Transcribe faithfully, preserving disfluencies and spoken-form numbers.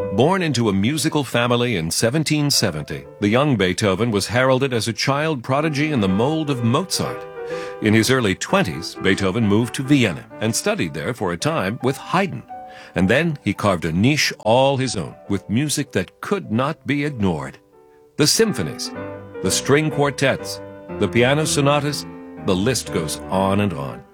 Born into a musical family in seventeen seventy, the young Beethoven was heralded as a child prodigy in the mold of Mozart. In his early twenties, Beethoven moved to Vienna and studied there for a time with Haydn. And then he carved a niche all his own with music that could not be ignored. The symphonies, the string quartets, the piano sonatas, the list goes on and on.